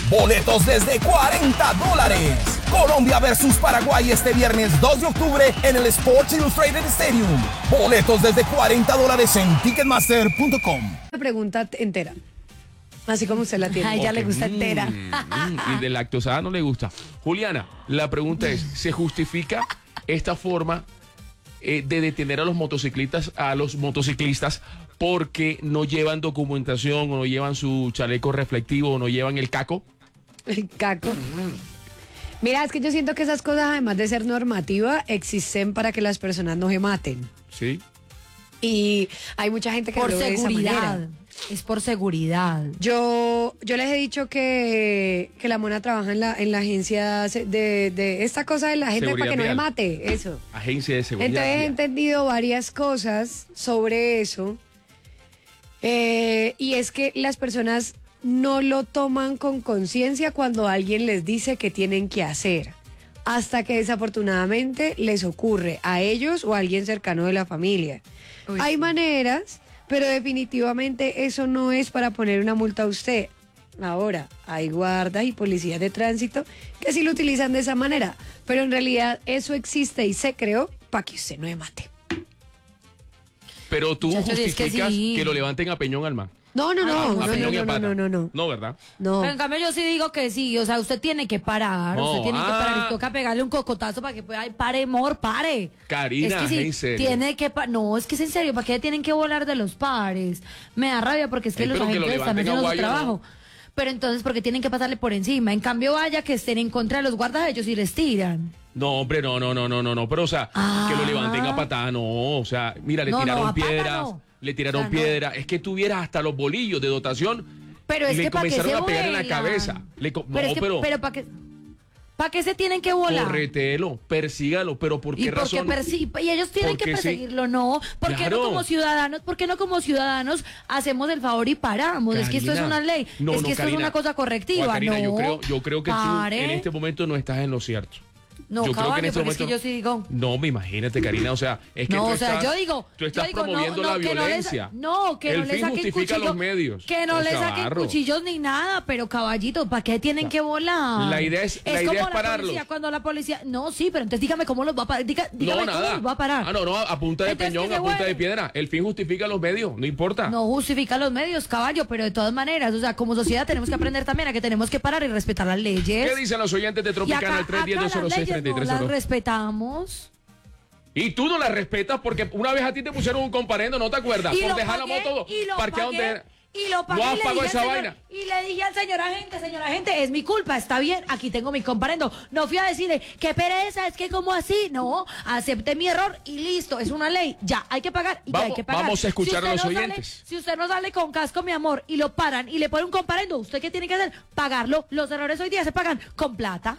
Boletos desde $40. Colombia versus Paraguay este viernes 2 de octubre en el Sports Illustrated Stadium. Boletos desde $40 en Ticketmaster.com. Una pregunta entera. Así como usted la tiene. A ella le gusta entera. Y de lactosada no le gusta. Juliana, la pregunta es, ¿se justifica esta forma de detener a los motociclistas porque no llevan documentación o no llevan su chaleco reflectivo o no llevan el caco? El caco. Mira, es que yo siento que esas cosas, además de ser normativa, existen para que las personas no se maten. Sí. Y hay mucha gente que Por lo ve de esa seguridad. manera. Es por seguridad. Yo les he dicho que la mona trabaja en la agencia de esta cosa de la gente Seguridad para que no se vial. mate, eso. Agencia de seguridad. Entonces he vial. entendido varias cosas sobre eso. Y es que las personas no lo toman con conciencia cuando alguien les dice que tienen que hacer, hasta que desafortunadamente les ocurre a ellos o a alguien cercano de la familia. Uy, Hay sí. maneras, pero definitivamente eso no es para poner una multa a usted. Ahora, hay guardas y policías de tránsito que sí lo utilizan de esa manera, pero en realidad eso existe y se creó para que usted no se mate. Pero tú Muchachos, es que justificas sí. que lo levanten a Peñón Alma. No, A Peñón y a Pata. no. No, ¿verdad? No. Pero en cambio yo sí digo que sí, o sea, usted tiene que parar, No, usted tiene que parar y ah. toca pegarle un cocotazo para que pueda, ay, pare, amor, pare. Karina, es que sí, en serio. tiene que no, es que es en serio, ¿para qué tienen que volar de los pares? Me da rabia porque es que Ey, los pero que lo agentes están levanten haciendo su aguayo, trabajo. Pero entonces, ¿por qué tienen que pasarle por encima? En cambio, vaya que estén en contra de los guardas, ellos y les tiran. No, hombre, no. Pero, o sea, que lo levanten a patada, no. O sea, mira, le No, tiraron a pata piedras. no. Le tiraron O sea, no. piedras. Es que tuvieras hasta los bolillos de dotación. Pero es le que para qué se comenzaron a pegar en la vuelan. cabeza. Pero ¿para qué se tienen que volar? Corretelo, persígalo, pero ¿por qué ¿Y por qué razón? y ellos tienen que Porque sí. perseguirlo? No, ¿por qué Claro. no como ciudadanos? ¿Por qué no como ciudadanos hacemos el favor y paramos? Es que esto es Karina. una ley, No, es no, que esto Karina. es una cosa correctiva, Karina, no. yo creo que pare. tú en este momento no estás en lo cierto. No, yo creo que en caballo, este pero es que momento yo sí digo. No, me imagínate, Karina, o sea, es que No, tú o sea, estás, yo digo, tú estás no, promoviendo no, la que no violencia. que El no le fin saquen justifica cuchillo, los medios. que no O le sea, saquen barro. cuchillos ni nada, pero caballito, ¿para qué tienen que volar? La idea es como la pararlos. policía, cuando la policía, no, sí, pero entonces dígame cómo los va a parar, dígame No, cómo nada. los va a parar. Ah, no, a punta de Entonces, peñón, que se a punta de vuelen. piedra. El fin justifica los medios, no importa. No justifica los medios, caballo, pero de todas maneras, o sea, como sociedad tenemos que aprender también a que tenemos que parar y respetar las leyes. ¿Qué dicen los oyentes de Y Tropicana acá, al las leyes no 310-206-3302? las respetamos. Y tú no la respetas porque una vez a ti te pusieron un comparendo, ¿no te acuerdas? Y Por lo dejar pagué, la moto y lo parqueada pagué, donde... y lo pagué, No has y le pagado dije esa al señor- vaina. Y le dije al señor agente, es mi culpa, está bien, aquí tengo mi comparendo. No fui a decirle, qué pereza, es que como así. No, acepté mi error y listo, es una ley. Ya, hay que pagar y ya hay que pagar. Vamos a escuchar a usted los no sale- oyentes. si usted no sale con casco, mi amor, y lo paran y le ponen un comparendo, ¿usted qué tiene que hacer? Pagarlo. Los errores hoy día se pagan con plata.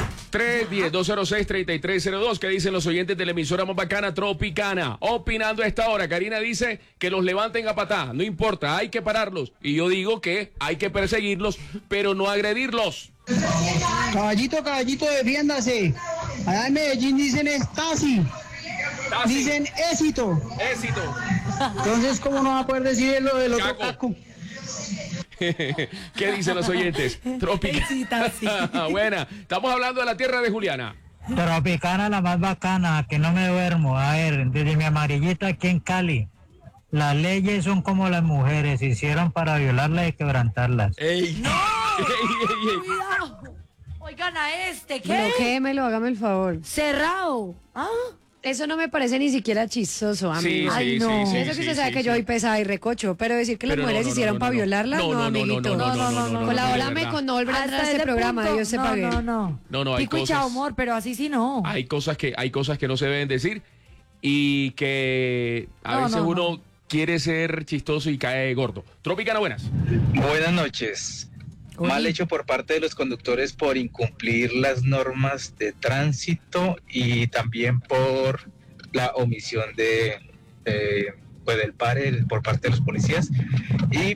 310-206-3302. ¿Qué dicen los oyentes de la emisora más bacana Tropicana? Opinando a esta hora. Karina dice que los levanten a patá. No importa, hay que pararlos. Y yo digo que hay que perseguirlos, pero no agredirlos. Caballito, defiéndase. Allá en Medellín dicen Stasi, dicen éxito. Éxito. Entonces, ¿cómo no va a poder decir lo del otro Caco. caco? ¿Qué dicen los oyentes? Tropicana. Buena. Estamos hablando de la tierra de Juliana. Tropicana la más bacana, que no me duermo. A ver, desde mi amarillita aquí en Cali. Las leyes son como las mujeres, se hicieron para violarlas y quebrantarlas. ¡Ey! ¡No! Cuidado. Oigan a este, ¿qué? Bloquéemelo, hágame el favor. Cerrado. Ah, Eso no me parece ni siquiera chistoso, Sí, amigo. sí, Ay, no. sí, sí, Eso que sí, usted sabe sí, que yo sí. soy pesada y recocho, pero decir que las Pero mujeres no, no, hicieron no, para no. violarla, no, amiguito. no, Con no volver a entrar a hasta este ese programa, punto, Dios se pague. No, hay Pico y cosas- chao, amor, pero así sí no. Hay cosas que no se deben decir y que a No, veces no, uno no. quiere ser chistoso y cae gordo. Tropicana, buenas. Buenas noches. Oye. Mal hecho por parte de los conductores por incumplir las normas de tránsito y también por la omisión del pare por parte de los policías. Y